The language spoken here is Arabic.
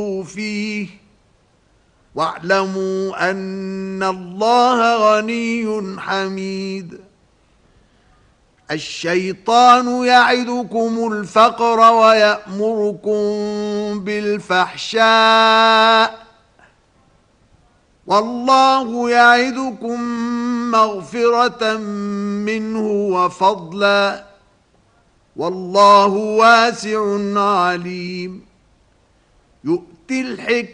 فيه واعلموا أن الله غني حميد. الشيطان يعدكم الفقر ويأمركم بالفحشاء والله يعدكم مغفرة منه وفضلا والله واسع عليم. يؤتي الحكمة